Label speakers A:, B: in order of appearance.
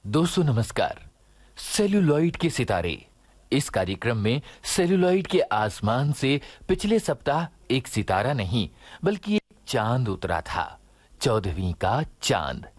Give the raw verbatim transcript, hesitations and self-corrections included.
A: दोस्तों नमस्कार। सेल्यूलॉइड के सितारे इस कार्यक्रम में सेल्यूलॉइड के आसमान से पिछले सप्ताह एक सितारा नहीं बल्कि एक चांद उतरा था। चौदहवीं का चांद।